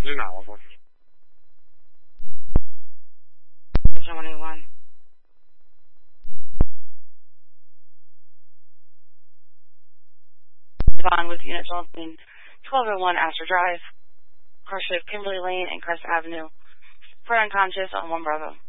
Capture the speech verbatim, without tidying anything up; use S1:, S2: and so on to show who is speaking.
S1: Nu nærmer sig.
S2: twenty-one. On with Unit Johnson, twelve oh one Astor Drive, Car Shift Kimberly Lane and Crest Avenue. For unconscious on one Bravo.